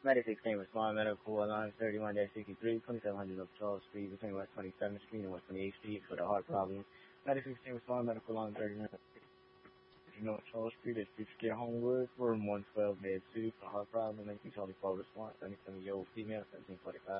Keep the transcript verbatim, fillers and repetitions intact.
Medic sixteen, respond medical alarm thirty-one sixty-three, twenty-seven hundred of Charles Street between West twenty-seventh Street and West twenty-eighth Street for the heart problem. Medic sixteen, respond medical alarm thirty-one North Charles Street at six K Homewood, room one twelve, bed two for heart problem. nineteen twenty-four response, seventy-seven year old female, seventeen forty-five.